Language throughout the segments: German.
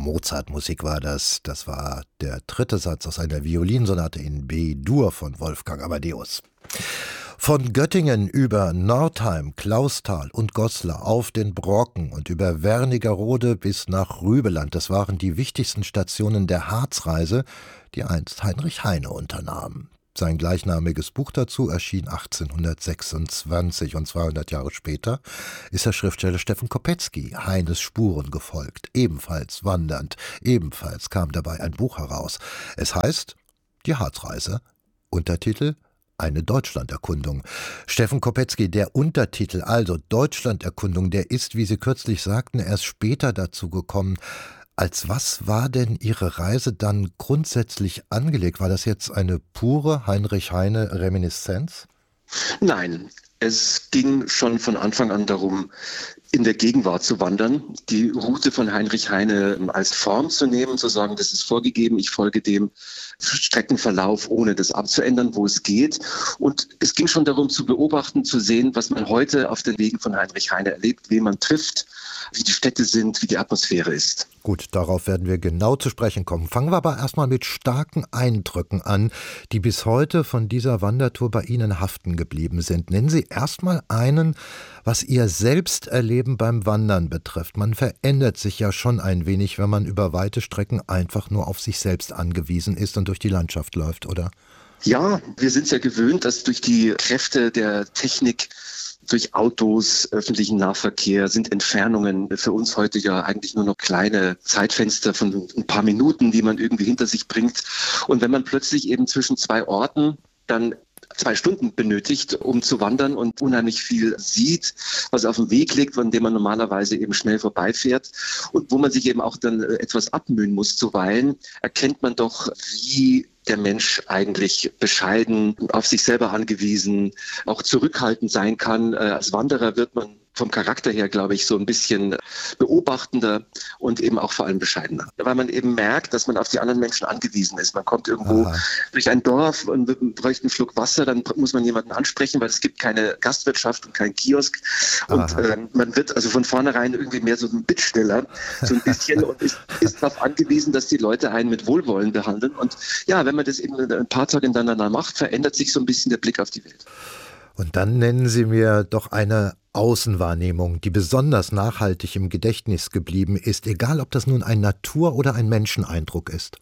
Mozart-Musik war das. Das war der dritte Satz aus einer Violinsonate in B-Dur von Wolfgang Amadeus. Von Göttingen über Nordheim, Clausthal und Goslar auf den Brocken und über Wernigerode bis nach Rübeland. Das waren die wichtigsten Stationen der Harzreise, die einst Heinrich Heine unternahm. Sein gleichnamiges Buch dazu erschien 1826 und 200 Jahre später ist der Schriftsteller Steffen Kopetzky Heines Spuren gefolgt, ebenfalls wandernd, ebenfalls kam dabei ein Buch heraus. Es heißt Die Harzreise, Untertitel Eine Deutschlanderkundung. Steffen Kopetzky, der Untertitel, also Deutschlanderkundung, der ist, wie Sie kürzlich sagten, erst später dazu gekommen. Als was war denn Ihre Reise dann grundsätzlich angelegt? War das jetzt eine pure Heinrich-Heine-Reminiszenz? Nein, es ging schon von Anfang an darum, in der Gegenwart zu wandern, die Route von Heinrich Heine als Form zu nehmen, zu sagen, das ist vorgegeben, ich folge dem Streckenverlauf, ohne das abzuändern, wo es geht. Und es ging schon darum zu beobachten, zu sehen, was man heute auf den Wegen von Heinrich Heine erlebt, wen man trifft, wie die Städte sind, wie die Atmosphäre ist. Gut, darauf werden wir genau zu sprechen kommen. Fangen wir aber erstmal mit starken Eindrücken an, die bis heute von dieser Wandertour bei Ihnen haften geblieben sind. Nennen Sie erstmal einen, was Ihr Selbsterleben beim Wandern betrifft. Man verändert sich ja schon ein wenig, wenn man über weite Strecken einfach nur auf sich selbst angewiesen ist und durch die Landschaft läuft, oder? Ja, wir sind es ja gewöhnt, dass durch die Kräfte der Technik, durch Autos, öffentlichen Nahverkehr sind Entfernungen für uns heute ja eigentlich nur noch kleine Zeitfenster von ein paar Minuten, die man irgendwie hinter sich bringt. Und wenn man plötzlich eben zwischen zwei Orten dann 2 Stunden benötigt, um zu wandern und unheimlich viel sieht, was auf dem Weg liegt, von dem man normalerweise eben schnell vorbeifährt und wo man sich eben auch dann etwas abmühen muss zuweilen, erkennt man doch, wie der Mensch eigentlich bescheiden, auf sich selber angewiesen, auch zurückhaltend sein kann. Als Wanderer wird man vom Charakter her, glaube ich, so ein bisschen beobachtender und eben auch vor allem bescheidener. Weil man eben merkt, dass man auf die anderen Menschen angewiesen ist. Man kommt irgendwo durch ein Dorf und bräuchte einen Schluck Wasser, dann muss man jemanden ansprechen, weil es gibt keine Gastwirtschaft und keinen Kiosk. Und man wird also von vornherein irgendwie mehr so ein Bittsteller, so ein bisschen, und ist darauf angewiesen, dass die Leute einen mit Wohlwollen behandeln. Und ja, wenn man das eben ein paar Tage hintereinander macht, verändert sich so ein bisschen der Blick auf die Welt. Und dann nennen Sie mir doch eine Außenwahrnehmung, die besonders nachhaltig im Gedächtnis geblieben ist, egal ob das nun ein Natur- oder ein Menscheneindruck ist.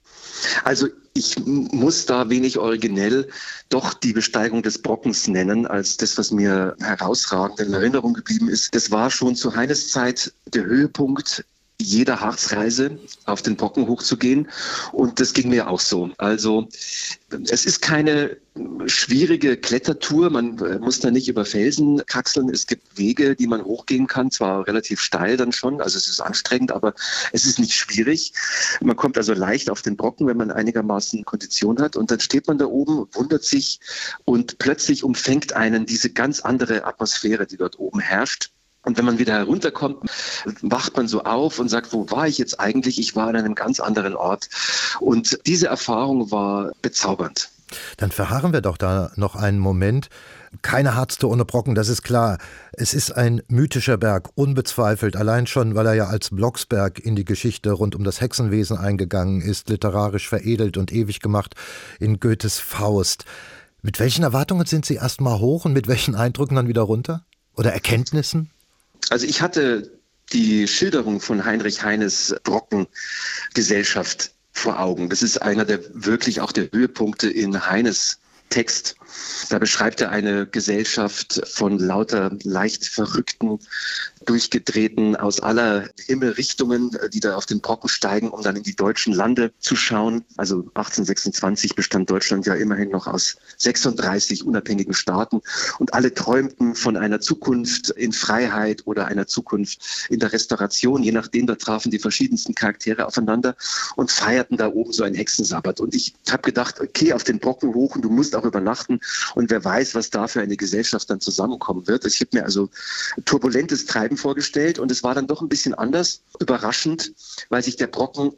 Also ich muss da wenig originell doch die Besteigung des Brockens nennen, als das, was mir herausragend in Erinnerung geblieben ist. Das war schon zu Heines Zeit der Höhepunkt jeder Harzreise, auf den Brocken hochzugehen. Und das ging mir auch so. Also es ist keine schwierige Klettertour. Man muss da nicht über Felsen kraxeln. Es gibt Wege, die man hochgehen kann. Zwar relativ steil dann schon, also es ist anstrengend, aber es ist nicht schwierig. Man kommt also leicht auf den Brocken, wenn man einigermaßen Kondition hat. Und dann steht man da oben, wundert sich und plötzlich umfängt einen diese ganz andere Atmosphäre, die dort oben herrscht. Und wenn man wieder herunterkommt, wacht man so auf und sagt, wo war ich jetzt eigentlich? Ich war an einem ganz anderen Ort. Und diese Erfahrung war bezaubernd. Dann verharren wir doch da noch einen Moment. Keine Harztour ohne Brocken, das ist klar. Es ist ein mythischer Berg, unbezweifelt. Allein schon, weil er ja als Blocksberg in die Geschichte rund um das Hexenwesen eingegangen ist, literarisch veredelt und ewig gemacht in Goethes Faust. Mit welchen Erwartungen sind Sie erst mal hoch und mit welchen Eindrücken dann wieder runter? Oder Erkenntnissen? Also ich hatte die Schilderung von Heinrich Heines Brockengesellschaft vor Augen. Das ist einer der wirklich auch der Höhepunkte in Heines Text. Da beschreibt er eine Gesellschaft von lauter leicht Verrückten, Durchgedrehten aus aller Himmelrichtungen, die da auf den Brocken steigen, um dann in die deutschen Lande zu schauen. Also 1826 bestand Deutschland ja immerhin noch aus 36 unabhängigen Staaten und alle träumten von einer Zukunft in Freiheit oder einer Zukunft in der Restauration. Je nachdem, da trafen die verschiedensten Charaktere aufeinander und feierten da oben so einen Hexensabbat. Und ich habe gedacht, okay, auf den Brocken hoch und du musst auch übernachten und wer weiß, was da für eine Gesellschaft dann zusammenkommen wird. Ich habe mir also turbulentes Treiben vorgestellt und es war dann doch ein bisschen anders, überraschend, weil sich der Brocken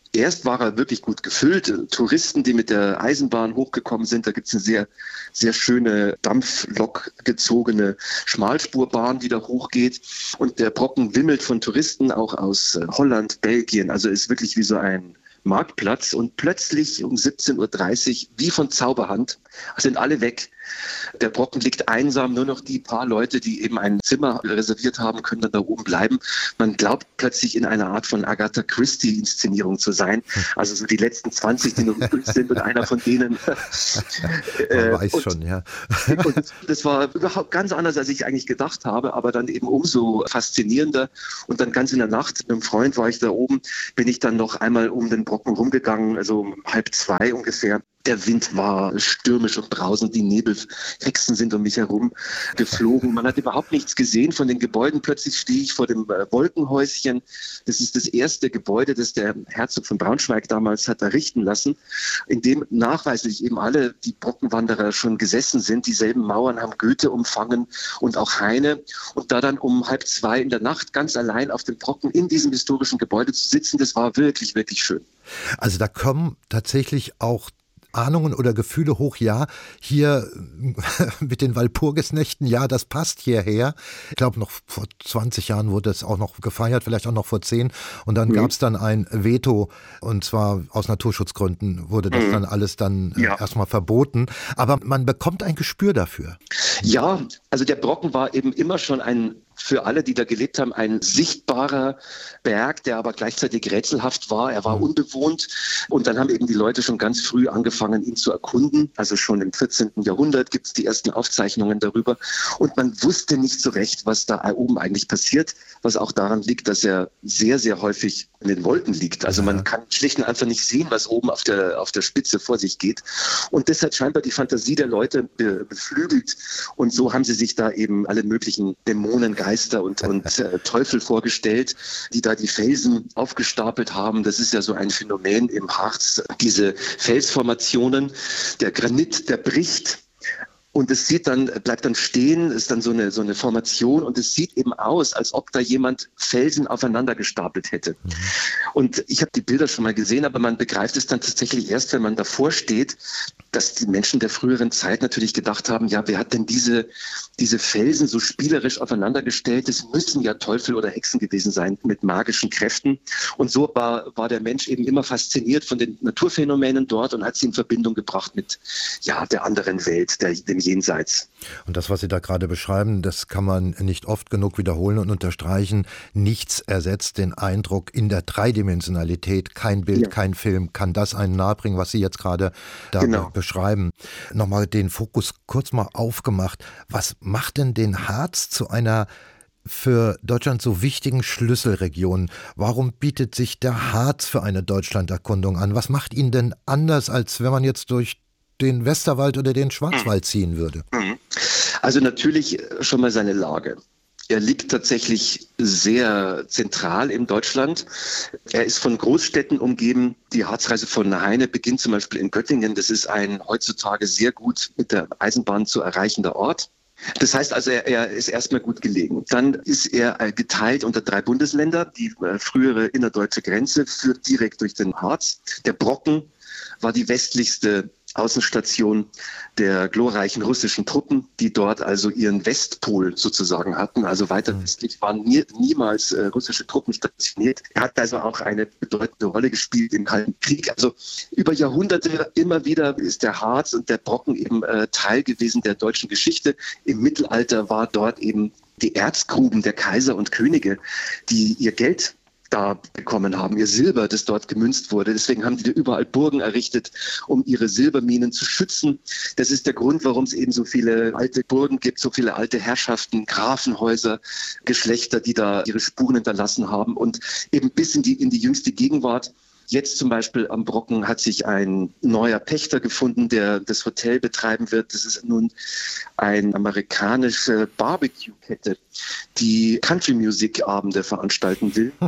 Erst war er wirklich gut gefüllt. Touristen, die mit der Eisenbahn hochgekommen sind, da gibt es eine sehr, sehr schöne Dampflok gezogene Schmalspurbahn, die da hochgeht. Und der Brocken wimmelt von Touristen, auch aus Holland, Belgien. Also ist wirklich wie so ein Marktplatz. Und plötzlich um 17:30 Uhr, wie von Zauberhand, sind alle weg. Der Brocken liegt einsam, nur noch die paar Leute, die eben ein Zimmer reserviert haben, können dann da oben bleiben. Man glaubt plötzlich in einer Art von Agatha Christie-Inszenierung zu sein. Also so die letzten 20, die noch übrig sind und einer von denen. Man weiß schon, ja. Und das war überhaupt ganz anders, als ich eigentlich gedacht habe, aber dann eben umso faszinierender. Und dann ganz in der Nacht, mit einem Freund war ich da oben, bin ich dann noch einmal um den Brocken rumgegangen, also um 1:30 ungefähr. Der Wind war stürmisch und brausend, die Nebelhexen sind um mich herum geflogen. Man hat überhaupt nichts gesehen von den Gebäuden. Plötzlich stehe ich vor dem Wolkenhäuschen. Das ist das erste Gebäude, das der Herzog von Braunschweig damals hat errichten lassen, in dem nachweislich eben alle die Brockenwanderer schon gesessen sind. Dieselben Mauern haben Goethe umfangen und auch Heine. Und da dann um 1:30 in der Nacht ganz allein auf dem Brocken in diesem historischen Gebäude zu sitzen, das war wirklich, wirklich schön. Also da kommen tatsächlich auch Ahnungen oder Gefühle hoch, ja, hier mit den Walpurgisnächten, ja, das passt hierher. Ich glaube, noch vor 20 Jahren wurde es auch noch gefeiert, vielleicht auch noch vor 10. Und dann gab es dann ein Veto, und zwar aus Naturschutzgründen wurde das dann alles dann erstmal verboten. Aber man bekommt ein Gespür dafür. Ja, also der Brocken war eben immer schon für alle, die da gelebt haben, ein sichtbarer Berg, der aber gleichzeitig rätselhaft war. Er war unbewohnt und dann haben eben die Leute schon ganz früh angefangen, ihn zu erkunden. Also schon im 14. Jahrhundert gibt es die ersten Aufzeichnungen darüber und man wusste nicht so recht, was da oben eigentlich passiert, was auch daran liegt, dass er sehr, sehr häufig in den Wolken liegt. Also man kann schlicht und einfach nicht sehen, was oben auf der Spitze vor sich geht. Und das hat scheinbar die Fantasie der Leute beflügelt und so haben sie sich da eben alle möglichen Dämonen, Geister und Teufel vorgestellt, die da die Felsen aufgestapelt haben. Das ist ja so ein Phänomen im Harz, diese Felsformationen. Der Granit, der bricht. Und es bleibt dann stehen, ist dann so eine Formation und es sieht eben aus, als ob da jemand Felsen aufeinander gestapelt hätte. Und ich habe die Bilder schon mal gesehen, aber man begreift es dann tatsächlich erst, wenn man davor steht, dass die Menschen der früheren Zeit natürlich gedacht haben, ja, wer hat denn diese Felsen so spielerisch aufeinander gestellt? Es müssen ja Teufel oder Hexen gewesen sein mit magischen Kräften. Und so war der Mensch eben immer fasziniert von den Naturphänomenen dort und hat sie in Verbindung gebracht mit der anderen Welt, dem Jenseits. Und das, was Sie da gerade beschreiben, das kann man nicht oft genug wiederholen und unterstreichen. Nichts ersetzt den Eindruck in der Dreidimensionalität. Kein Bild, kein Film kann das einen nahebringen, was Sie jetzt gerade da beschreiben. Nochmal den Fokus kurz mal aufgemacht. Was macht denn den Harz zu einer für Deutschland so wichtigen Schlüsselregion? Warum bietet sich der Harz für eine Deutschlanderkundung an? Was macht ihn denn anders, als wenn man jetzt durch den Westerwald oder den Schwarzwald ziehen würde? Also natürlich schon mal seine Lage. Er liegt tatsächlich sehr zentral in Deutschland. Er ist von Großstädten umgeben. Die Harzreise von Heine beginnt zum Beispiel in Göttingen. Das ist ein heutzutage sehr gut mit der Eisenbahn zu erreichender Ort. Das heißt also, er ist erstmal gut gelegen. Dann ist er geteilt unter 3 Bundesländer. Die frühere innerdeutsche Grenze führt direkt durch den Harz. Der Brocken war die westlichste Außenstation der glorreichen russischen Truppen, die dort also ihren Westpol sozusagen hatten. Also weiter westlich waren niemals russische Truppen stationiert. Er hat also auch eine bedeutende Rolle gespielt im Kalten Krieg. Also über Jahrhunderte immer wieder ist der Harz und der Brocken eben Teil gewesen der deutschen Geschichte. Im Mittelalter war dort eben die Erzgruben der Kaiser und Könige, die ihr Geld da bekommen haben, ihr Silber, das dort gemünzt wurde. Deswegen haben die überall Burgen errichtet, um ihre Silberminen zu schützen. Das ist der Grund, warum es eben so viele alte Burgen gibt, so viele alte Herrschaften, Grafenhäuser, Geschlechter, die da ihre Spuren hinterlassen haben. Und eben bis in die jüngste Gegenwart. Jetzt zum Beispiel am Brocken hat sich ein neuer Pächter gefunden, der das Hotel betreiben wird. Das ist nun eine amerikanische Barbecue-Kette, die Country-Music-Abende veranstalten will.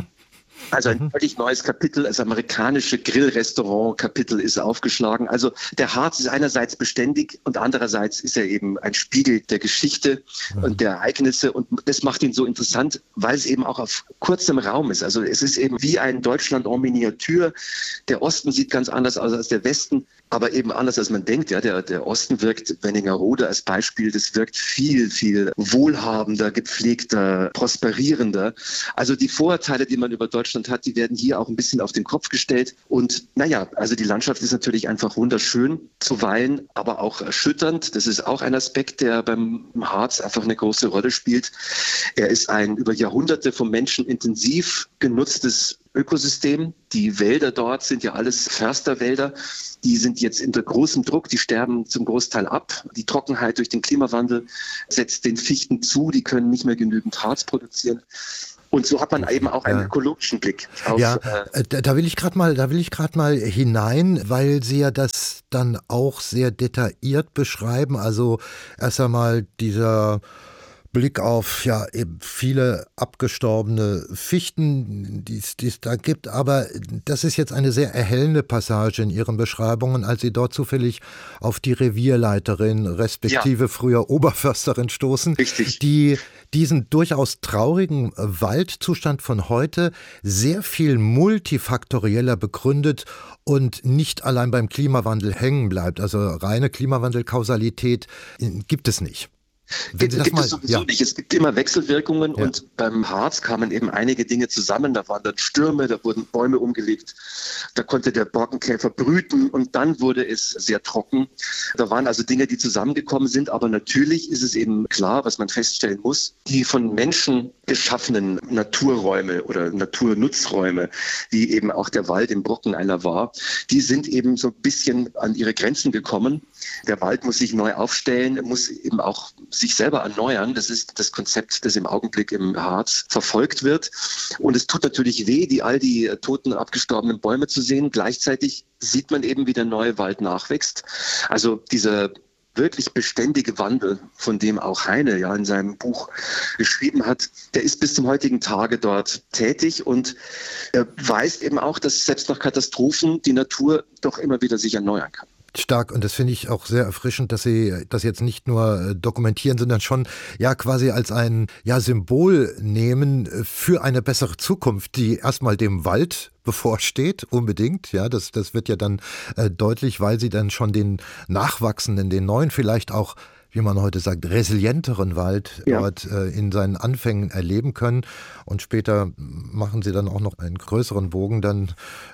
Also ein völlig neues Kapitel, das amerikanische Grillrestaurant-Kapitel ist aufgeschlagen. Also der Harz ist einerseits beständig und andererseits ist er eben ein Spiegel der Geschichte und der Ereignisse. Und das macht ihn so interessant, weil es eben auch auf kurzem Raum ist. Also es ist eben wie ein Deutschland en Miniatur. Der Osten sieht ganz anders aus als der Westen, aber eben anders als man denkt. Ja, der Osten wirkt, Wernigerode als Beispiel, das wirkt viel, viel wohlhabender, gepflegter, prosperierender. Also die Vorurteile, die man über Deutschland hat, die werden hier auch ein bisschen auf den Kopf gestellt. Und naja, also die Landschaft ist natürlich einfach wunderschön, zuweilen aber auch erschütternd. Das ist auch ein Aspekt, der beim Harz einfach eine große Rolle spielt. Er ist ein über Jahrhunderte vom Menschen intensiv genutztes Ökosystem. Die Wälder dort sind ja alles Försterwälder. Die sind jetzt unter großem Druck, die sterben zum Großteil ab. Die Trockenheit durch den Klimawandel setzt den Fichten zu, die können nicht mehr genügend Harz produzieren. Und so hat man eben auch einen ökologischen Blick auf. Ja, da will ich gerade mal hinein, weil Sie ja das dann auch sehr detailliert beschreiben. Also erst einmal dieser Blick auf ja eben viele abgestorbene Fichten, die es da gibt. Aber das ist jetzt eine sehr erhellende Passage in Ihren Beschreibungen, als Sie dort zufällig auf die Revierleiterin respektive früher Oberförsterin stoßen, Richtig. die diesen durchaus traurigen Waldzustand von heute sehr viel multifaktorieller begründet und nicht allein beim Klimawandel hängen bleibt. Also reine Klimawandelkausalität gibt es nicht. Gibt es sowieso nicht. Es gibt immer Wechselwirkungen und beim Harz kamen eben einige Dinge zusammen. Da waren dann Stürme, da wurden Bäume umgelegt, da konnte der Borkenkäfer brüten und dann wurde es sehr trocken. Da waren also Dinge, die zusammengekommen sind, aber natürlich ist es eben klar, was man feststellen muss, die von Menschen geschaffenen Naturräume oder Naturnutzräume, wie eben auch der Wald im Brocken einer war, die sind eben so ein bisschen an ihre Grenzen gekommen. Der Wald muss sich neu aufstellen, muss eben auch sich selber erneuern. Das ist das Konzept, das im Augenblick im Harz verfolgt wird. Und es tut natürlich weh, all die toten, abgestorbenen Bäume zu sehen. Gleichzeitig sieht man eben, wie der neue Wald nachwächst. Also dieser wirklich beständige Wandel, von dem auch Heine ja in seinem Buch geschrieben hat, der ist bis zum heutigen Tage dort tätig und er weist eben auch, dass selbst nach Katastrophen die Natur doch immer wieder sich erneuern kann. Stark, und das finde ich auch sehr erfrischend, dass Sie das jetzt nicht nur dokumentieren, sondern schon ja quasi als ein Symbol nehmen für eine bessere Zukunft, die erstmal dem Wald bevorsteht, unbedingt. Ja, das wird ja dann deutlich, weil Sie dann schon den nachwachsenden, den neuen vielleicht auch, wie man heute sagt, resilienteren Wald dort in seinen Anfängen erleben können. Und später machen Sie dann auch noch einen größeren Bogen dann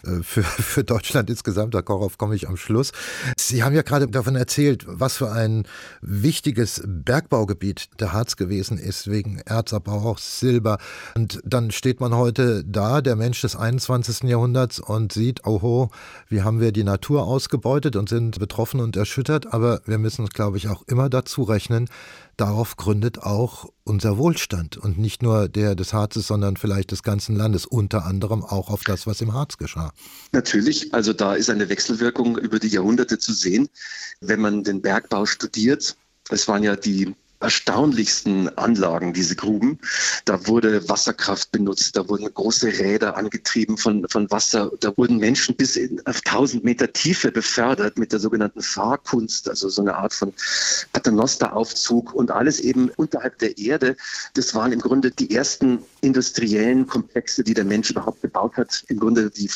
für Deutschland insgesamt. Darauf komme ich am Schluss. Sie haben ja gerade davon erzählt, was für ein wichtiges Bergbaugebiet der Harz gewesen ist, wegen Erzabbau, auch Silber. Und dann steht man heute da, der Mensch des 21. Jahrhunderts, und sieht, oho, wie haben wir die Natur ausgebeutet und sind betroffen und erschüttert. Aber wir müssen uns, glaube ich, auch immer dazu rechnen, darauf gründet auch unser Wohlstand und nicht nur der des Harzes, sondern vielleicht des ganzen Landes, unter anderem auch auf das, was im Harz geschah. Natürlich, also da ist eine Wechselwirkung über die Jahrhunderte zu sehen. Wenn man den Bergbau studiert, es waren ja die erstaunlichsten Anlagen, diese Gruben. Da wurde Wasserkraft benutzt, da wurden große Räder angetrieben von Wasser, da wurden Menschen bis auf 1000 Meter Tiefe befördert mit der sogenannten Fahrkunst, also so eine Art von Paternosteraufzug und alles eben unterhalb der Erde. Das waren im Grunde die ersten industriellen Komplexe, die der Mensch überhaupt gebaut hat. Im Grunde die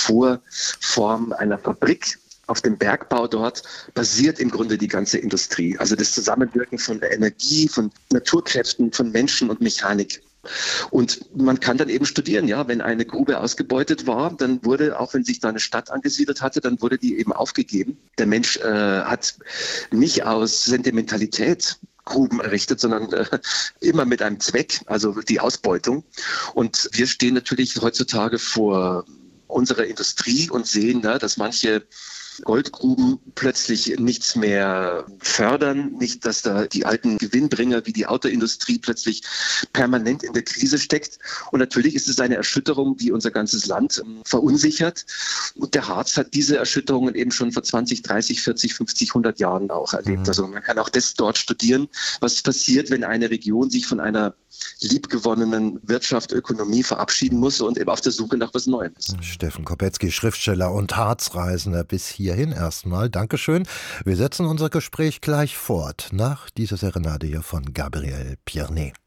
Vorform einer Fabrik. Auf dem Bergbau dort basiert im Grunde die ganze Industrie. Also das Zusammenwirken von der Energie, von Naturkräften, von Menschen und Mechanik. Und man kann dann eben studieren, ja, wenn eine Grube ausgebeutet war, dann wurde, auch wenn sich da eine Stadt angesiedelt hatte, dann wurde die eben aufgegeben. Der Mensch hat nicht aus Sentimentalität Gruben errichtet, sondern immer mit einem Zweck, also die Ausbeutung. Und wir stehen natürlich heutzutage vor unserer Industrie und sehen, dass manche Goldgruben plötzlich nichts mehr fördern, nicht, dass da die alten Gewinnbringer wie die Autoindustrie plötzlich permanent in der Krise steckt. Und natürlich ist es eine Erschütterung, die unser ganzes Land verunsichert. Und der Harz hat diese Erschütterungen eben schon vor 20, 30, 40, 50, 100 Jahren auch erlebt. Also man kann auch das dort studieren, was passiert, wenn eine Region sich von einer liebgewonnenen Wirtschaft, Ökonomie verabschieden muss und eben auf der Suche nach was Neuem ist. Steffen Kopetzky, Schriftsteller und Harzreisender, bis hierhin erstmal. Dankeschön. Wir setzen unser Gespräch gleich fort nach dieser Serenade hier von Gabriel Pierné.